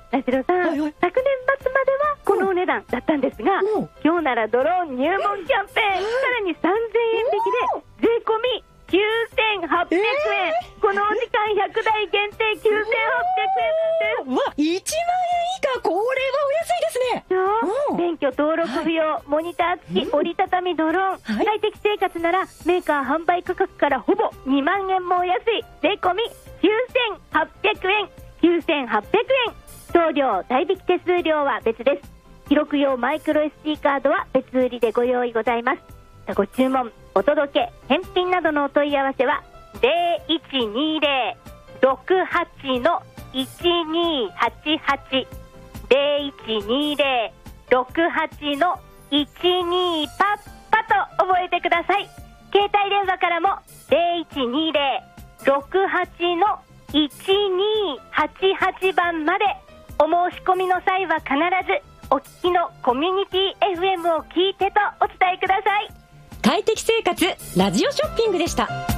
田代さん、 はいはい、 昨年末まではこのお値段だったんですが、今日ならドローン入門キャンペーン、さらに3000円引きで税込み9800円、このお時間100台限定9800円です。 わ、1万円以下、これはお安いですね。 免許登録不要、モニター付き折りたたみドローン、快適生活ならメーカー販売価格からほぼ2万円もお安い税込み9800円。送料代引き手数料は別です。記録用マイクロ SD カードは別売りでご用意ございます。ご注文、お届け、返品などのお問い合わせは 0120-68-1288 0120-68-12パッパと覚えてください。携帯電話からも 0120-68-1288 番まで。お申し込みの際は必ずお聞きのコミュニティ FM を聞いてとお伝えください。 快適生活ラジオショッピングでした。